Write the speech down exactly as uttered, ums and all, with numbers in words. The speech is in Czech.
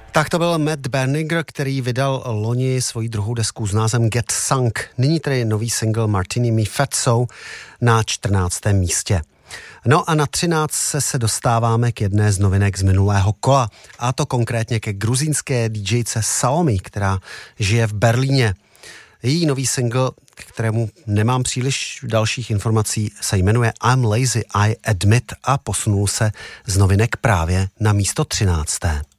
Tak to byl Matt Berninger, který vydal loni svoji druhou desku s názvem Get Sunk. Nyní tedy nový single Martini Mi Fatso na čtrnáctém místě. No a na třináct se, se dostáváme k jedné z novinek z minulého kola. A to konkrétně ke gruzínské DJce Salome, která žije v Berlíně. Její nový single, k kterému nemám příliš dalších informací, se jmenuje I'm Lazy, I Admit a posunul se z novinek právě na místo třinácté.